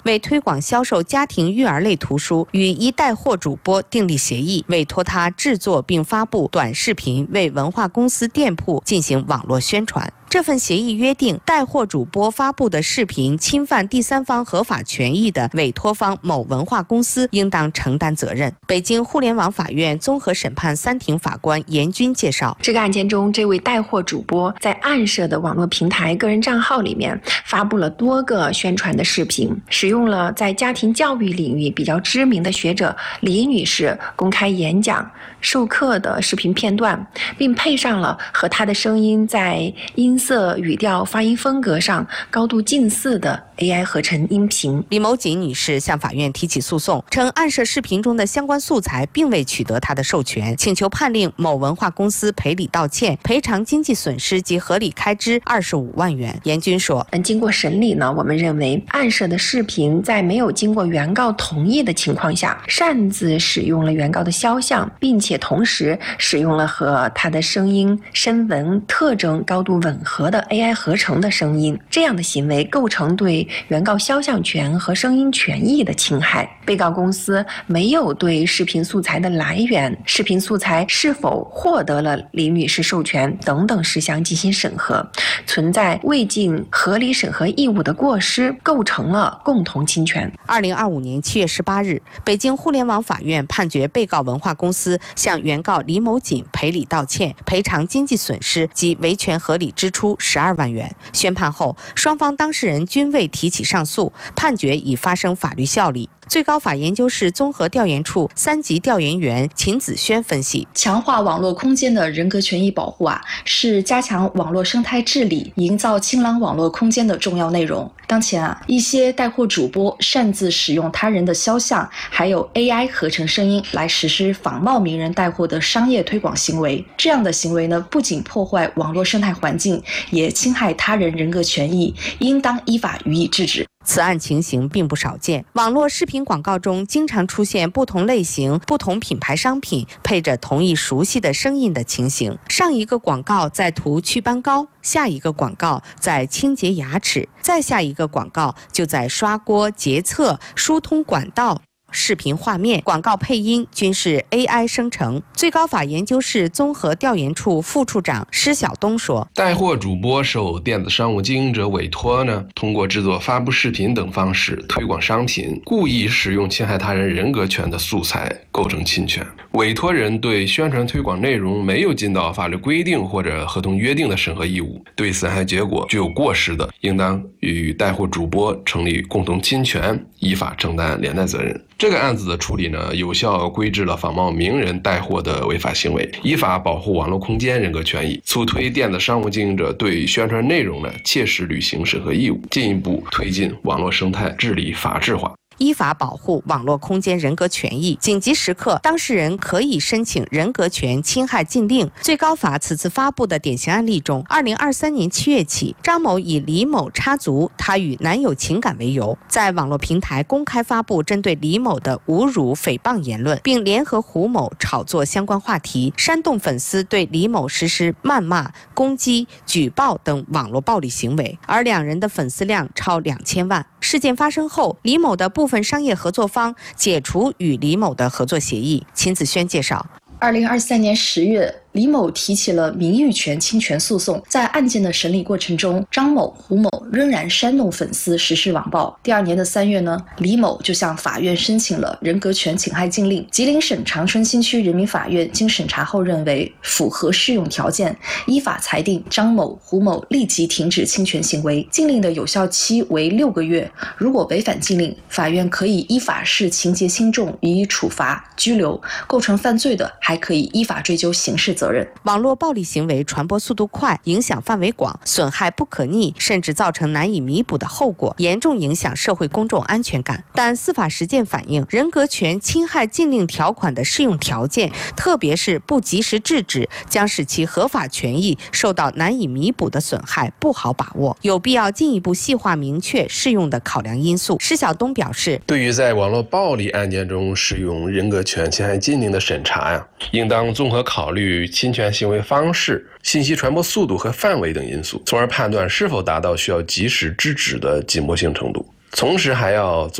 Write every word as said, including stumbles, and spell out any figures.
为推广销售家庭育儿类图书，与一带货主播订立协议，委托他制作并发布短视频，为文化公司店铺进行网络宣传。这份协议约定，带货主播发布的视频侵犯第三方合法权益的委托方某文化公司应当承担责任。北京互联网法院综合审判三庭法官严军介绍， 这个案件中，这位带货主播在暗设的网络平台个人账号里面发布了多个宣传的视频，使用了在家庭教育领域比较知名的学者李女士公开演讲、授课的视频片段，并配上了和她的声音在音色、语调、发音风格上高度近似的 A I 合成音频。 李某锦女士向法院提起诉讼，称暗设视频中的相关素材并未取得她的授权，请求判令某文化公司赔礼道歉，赔偿经济损失及合理开支二十五万元。严军说， 嗯，经过审理呢，我们认为暗设的视频在没有经过原告同意的情况下，擅自使用了原告的肖像，并且同时使用了和他的声音、声纹特征高度吻合的 A I 合成的声音，这样的行为构成对原告肖像权和声音权益的侵害。被告公司没有对视频素材的来源、视频素材是否获得了李女士授权等等事项进行审核，存在未尽合理审核义务的过失，构成了共同侵权。 二零二五年七月十八日，北京互联网法院判决被告文化公司向原告李某锦赔礼道歉，赔偿经济损失及维权合理支出十二万元。宣判后，双方当事人均未提起上诉，判决已发生法律效力。最高法研究室综合调研处三级调研员秦子轩分析， 强化网络空间的人格权益保护啊，是加强网络生态治理、营造清朗网络空间的重要内容。当前啊，一些带货主播擅自使用他人的肖像，还有 A I 合成声音来实施仿冒名人带货的商业推广行为。这样的行为呢，不仅破坏网络生态环境，也侵害他人人格权益，应当依法予以制止。 此案情形并不少见，网络视频广告中经常出现不同类型、不同品牌商品配着同一熟悉的声音的情形。上一个广告在涂祛斑膏，下一个广告在清洁牙齿，再下一个广告就在刷锅、洁厕、疏通管道。视频画面、广告配音均是 A I 生成。最高法研究室综合调研处副处长施晓东说， 带货主播受电子商务经营者委托呢，通过制作、发布视频等方式推广商品，故意使用侵害他人人格权的素材，构成侵权。委托人对宣传推广内容没有尽到法律规定或者合同约定的审核义务，对损害结果具有过失的，应当与带货主播成立共同侵权，依法承担连带责任。这个案子的处理呢，有效规制了仿冒名人带货的违法行为，依法保护网络空间人格权益，促推电子商务经营者对宣传内容呢切实履行审核义务，进一步推进网络生态治理法治化。 依法保护网络空间人格权益，紧急时刻，当事人可以申请人格权侵害禁令。最高法此次发布的典型案例中，二零二三年七月起，张某以李某插足他与男友情感为由，在网络平台公开发布针对李某的侮辱、诽谤言论，并联合胡某炒作相关话题，煽动粉丝对李某实施谩骂、攻击、举报等网络暴力行为，而两人的粉丝量超两千万。事件发生后，李某的部分商业合作方解除与李某的合作协议。秦子轩介绍， 二零二三年十月，李某提起了名誉权侵权诉讼。在案件的审理过程中，张某、胡某仍然煽动粉丝实施网暴。第二年的三月呢，李某就向法院申请了人格权侵害禁令。吉林省长春新区人民法院经审查后认为符合适用条件，依法裁定张某、胡某立即停止侵权行为。禁令的有效期为六个月，如果违反禁令，法院可以依法视情节轻重予以处罚、拘留，构成犯罪的还可以依法追究刑事责任。 网络暴力行为传播速度快，影响范围广，损害不可逆，甚至造成难以弥补的后果，严重影响社会公众安全感。但司法实践反映，人格权侵害禁令条款的适用条件，特别是不及时制止，将使其合法权益受到难以弥补的损害不好把握，有必要进一步细化明确适用的考量因素。施晓东表示， 对于在网络暴力案件中适用人格权侵害禁令的审查呀，应当综合考虑侵权行为方式、信息传播速度和范围等因素，从而判断是否达到需要及时制止的紧迫性程度。同时还要